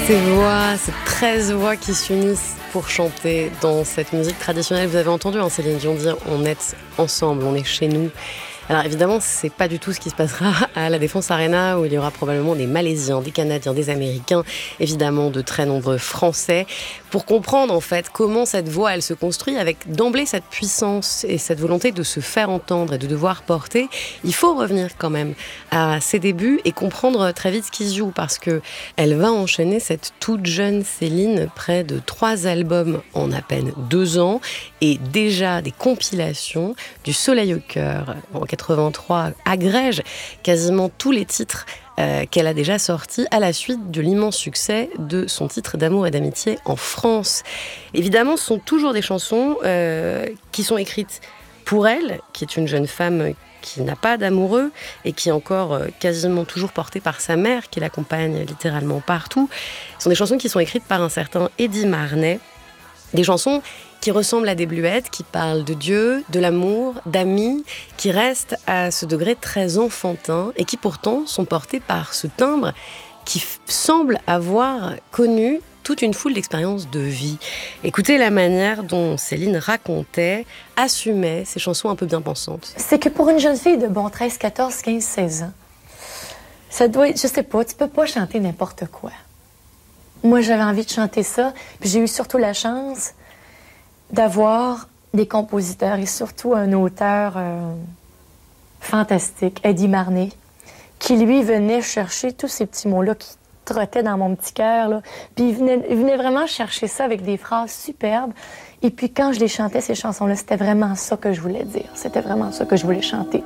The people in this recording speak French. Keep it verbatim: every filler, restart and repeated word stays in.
Ces voix, ces treize voix qui s'unissent pour chanter dans cette musique traditionnelle. Vous avez entendu hein, Céline Dion dire « on est ensemble, on est chez nous ». Alors évidemment, c'est pas du tout ce qui se passera à la Défense Arena où il y aura probablement des Malaisiens, des Canadiens, des Américains, évidemment de très nombreux Français. Pour comprendre en fait comment cette voix elle se construit avec d'emblée cette puissance et cette volonté de se faire entendre et de devoir porter, il faut revenir quand même à ses débuts et comprendre très vite ce qui se joue parce que elle va enchaîner cette toute jeune Céline près de trois albums en à peine deux ans et déjà des compilations du Soleil au cœur en quatre-vingt-trois agrège quasiment tous les titres euh, qu'elle a déjà sortis à la suite de l'immense succès de son titre d'amour et d'amitié en France. Évidemment, ce sont toujours des chansons euh, qui sont écrites pour elle, qui est une jeune femme qui n'a pas d'amoureux et qui est encore euh, quasiment toujours portée par sa mère, qui l'accompagne littéralement partout. Ce sont des chansons qui sont écrites par un certain Eddy Marnay, des chansons qui ressemblent à des bluettes, qui parlent de Dieu, de l'amour, d'amis, qui restent à ce degré très enfantin et qui pourtant sont portés par ce timbre qui f- semble avoir connu toute une foule d'expériences de vie. Écoutez la manière dont Céline racontait, assumait ces chansons un peu bien pensantes. C'est que pour une jeune fille de bon treize, quatorze, quinze, seize ans, ça doit être, je sais pas, tu peux pas chanter n'importe quoi. Moi, j'avais envie de chanter ça, puis j'ai eu surtout la chance d'avoir des compositeurs et surtout un auteur euh, fantastique, Eddy Marnay, qui lui venait chercher tous ces petits mots-là qui trottaient dans mon petit cœur, là. Puis il venait, il venait vraiment chercher ça avec des phrases superbes. Et puis quand je les chantais, ces chansons-là, c'était vraiment ça que je voulais dire. C'était vraiment ça que je voulais chanter.